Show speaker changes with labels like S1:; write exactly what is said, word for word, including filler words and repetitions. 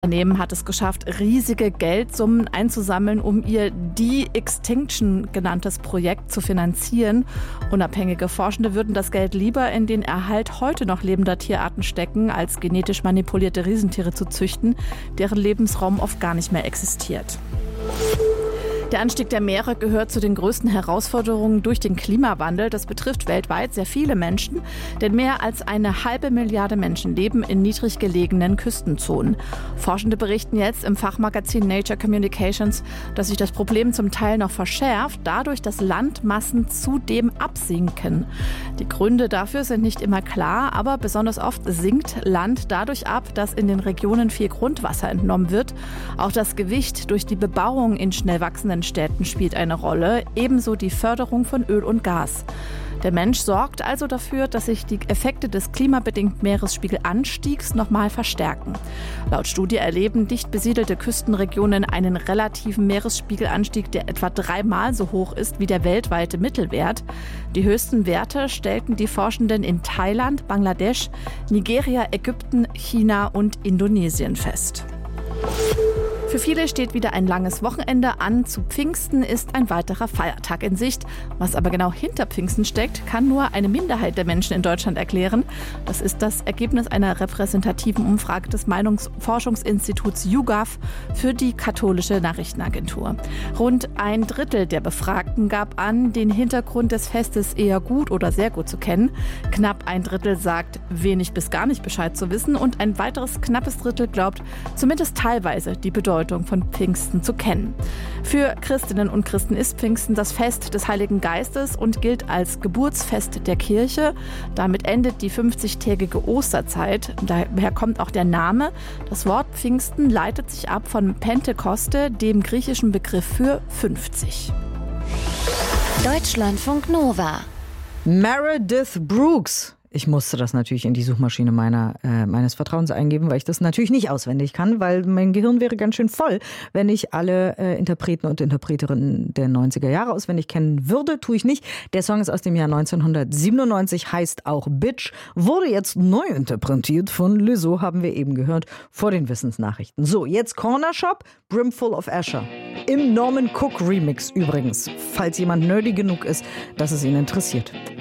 S1: Unternehmen hat es geschafft, riesige Geldsummen einzusammeln, um ihr De-Extinction genanntes Projekt zu finanzieren. Unabhängige Forschende würden das Geld lieber in den Erhalt heute noch lebender Tierarten stecken, als genetisch manipulierte Riesentiere zu züchten, deren Lebensraum oft gar nicht mehr existiert. Der Anstieg der Meere gehört zu den größten Herausforderungen durch den Klimawandel. Das betrifft weltweit sehr viele Menschen, denn mehr als eine halbe Milliarde Menschen leben in niedrig gelegenen Küstenzonen. Forschende berichten jetzt im Fachmagazin Nature Communications, dass sich das Problem zum Teil noch verschärft, dadurch, dass Landmassen zudem absinken. Die Gründe dafür sind nicht immer klar, aber besonders oft sinkt Land dadurch ab, dass in den Regionen viel Grundwasser entnommen wird. Auch das Gewicht durch die Bebauung in schnell wachsenden Städten spielt eine Rolle, ebenso die Förderung von Öl und Gas. Der Mensch sorgt also dafür, dass sich die Effekte des klimabedingten Meeresspiegelanstiegs nochmal verstärken. Laut Studie erleben dicht besiedelte Küstenregionen einen relativen Meeresspiegelanstieg, der etwa dreimal so hoch ist wie der weltweite Mittelwert. Die höchsten Werte stellten die Forschenden in Thailand, Bangladesch, Nigeria, Ägypten, China und Indonesien fest. Für viele steht wieder ein langes Wochenende an. Zu Pfingsten ist ein weiterer Feiertag in Sicht. Was aber genau hinter Pfingsten steckt, kann nur eine Minderheit der Menschen in Deutschland erklären. Das ist das Ergebnis einer repräsentativen Umfrage des Meinungsforschungsinstituts YouGov für die katholische Nachrichtenagentur. Rund ein Drittel der Befragten gab an, den Hintergrund des Festes eher gut oder sehr gut zu kennen. Knapp ein Drittel sagt, wenig bis gar nicht Bescheid zu wissen. Und ein weiteres knappes Drittel glaubt, zumindest teilweise die Bedeutung von Pfingsten zu kennen. Für Christinnen und Christen ist Pfingsten das Fest des Heiligen Geistes und gilt als Geburtsfest der Kirche. Damit endet die fünfzigtägige Osterzeit. Daher kommt auch der Name. Das Wort Pfingsten leitet sich ab von Pentekoste, dem griechischen Begriff für fünfzig.
S2: Deutschlandfunk Nova.
S3: Meredith Brooks. Ich musste das natürlich in die Suchmaschine meiner, äh, meines Vertrauens eingeben, weil ich das natürlich nicht auswendig kann, weil mein Gehirn wäre ganz schön voll, wenn ich alle äh, Interpreten und Interpreterinnen der neunziger Jahre auswendig kennen würde. Tue ich nicht. Der Song ist aus dem Jahr neunzehnhundertsiebenundneunzig, heißt auch Bitch, wurde jetzt neu interpretiert von Lizzo, haben wir eben gehört, vor den Wissensnachrichten. So, jetzt Corner Shop, Brimful of Asher. Im Norman Cook Remix übrigens, falls jemand nerdy genug ist, dass es ihn interessiert.